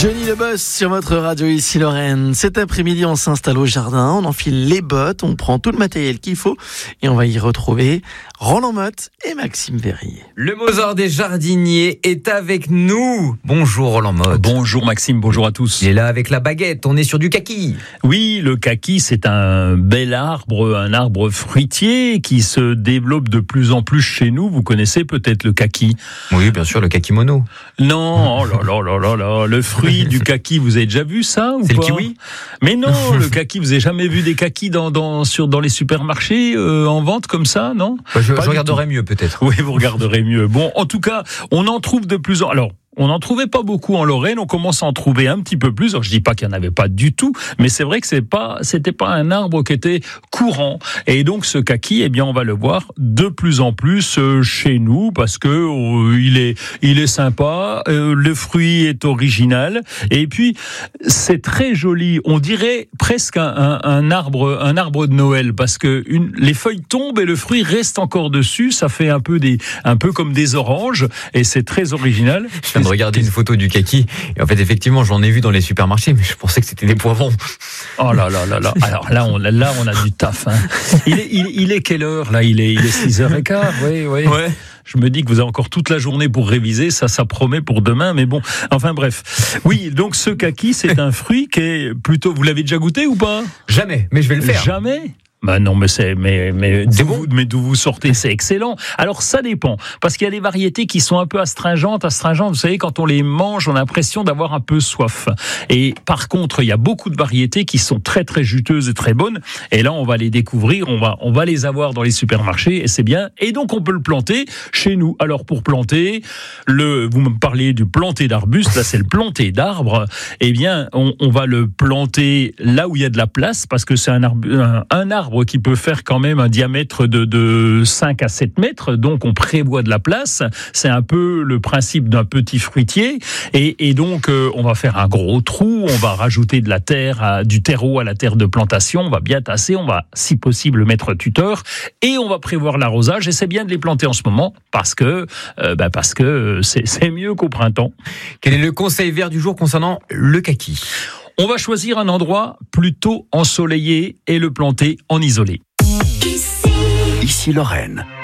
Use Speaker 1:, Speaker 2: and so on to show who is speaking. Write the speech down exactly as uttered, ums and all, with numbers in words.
Speaker 1: Johnny le Boss sur votre radio ici Lorraine. Cet après-midi, on s'installe au jardin, on enfile les bottes, on prend tout le matériel qu'il faut et on va y retrouver Roland Motte et Maxime Verrier.
Speaker 2: Le Mozart des jardiniers est avec nous. Bonjour Roland Motte.
Speaker 3: Bonjour Maxime, bonjour à tous.
Speaker 2: Il est là avec la baguette, on est sur du kaki.
Speaker 3: Oui, le kaki, c'est un bel arbre, un arbre fruitier qui se développe de plus en plus chez nous. Vous connaissez peut-être le kaki?
Speaker 2: Oui, bien sûr, le kakimono.
Speaker 3: Non, oh là là là là là, le fruit du kaki, vous avez déjà vu ça ou
Speaker 2: C'est
Speaker 3: pas?
Speaker 2: le kiwi?
Speaker 3: Mais non, le kaki, vous avez jamais vu des kakis dans, dans, sur, dans les supermarchés euh, en vente comme ça, non?
Speaker 2: Bah, je,
Speaker 3: Pas
Speaker 2: je
Speaker 3: du
Speaker 2: regarderai
Speaker 3: tout.
Speaker 2: mieux peut-être.
Speaker 3: Oui, vous regarderez mieux. Bon, en tout cas, on en trouve de plus en... Alors, on n'en trouvait pas beaucoup en Lorraine, on commence à en trouver un petit peu plus. Alors, je dis pas qu'il n'y en avait pas du tout, mais c'est vrai que c'est pas, c'était pas un arbre qui était courant. Et donc, ce kaki, eh bien, on va le voir de plus en plus euh, chez nous parce que euh, il est, il est sympa, euh, le fruit est original, et puis c'est très joli. On dirait presque un, un, un arbre, un arbre de Noël parce que une, les feuilles tombent et le fruit reste encore dessus. Ça fait un peu des, un peu comme des oranges, et c'est très original.
Speaker 2: Je viens de regarder une photo du kaki et en fait effectivement j'en ai vu dans les supermarchés mais je pensais que c'était des poivrons.
Speaker 3: Oh là là là là. Alors là on là on a du taf. Hein. Il est il, il est quelle heure là? Il est il est six heures quinze. Oui oui.
Speaker 2: Ouais.
Speaker 3: Je me dis que vous avez encore toute la journée pour réviser, ça, ça promet pour demain, mais bon, enfin bref. Oui, donc ce kaki, c'est un fruit qui est plutôt... Vous l'avez déjà goûté ou pas?
Speaker 2: Jamais, mais je vais le faire.
Speaker 3: Jamais? Bah non, mais c'est, mais, mais,
Speaker 2: C'est
Speaker 3: d'où
Speaker 2: bon.
Speaker 3: vous, mais d'où vous sortez, c'est excellent. Alors ça dépend, parce qu'il y a des variétés qui sont un peu astringentes, astringentes. Vous savez, quand on les mange, on a l'impression d'avoir un peu soif. Et par contre, il y a beaucoup de variétés qui sont très très juteuses et très bonnes. Et là, on va les découvrir, on va, on va les avoir dans les supermarchés, et c'est bien. Et donc, on peut le planter chez nous. Alors pour planter, le, vous me parliez du planter d'arbustes, là c'est le planter d'arbres. Eh bien, on, on va le planter là où il y a de la place, parce que c'est un arbre, un, un arbre qui peut faire quand même un diamètre de, de cinq à sept mètres, donc on prévoit de la place. C'est un peu le principe d'un petit fruitier, et, et donc euh, on va faire un gros trou, on va rajouter de la terre, à, du terreau à la terre de plantation, on va bien tasser, on va si possible mettre tuteur, et on va prévoir l'arrosage, et c'est bien de les planter en ce moment, parce que, euh, bah parce que c'est, c'est mieux qu'au printemps.
Speaker 2: Quel est le conseil vert du jour concernant le kaki?
Speaker 3: On va choisir un endroit plutôt ensoleillé et le planter en isolé.
Speaker 4: Ici Lorraine.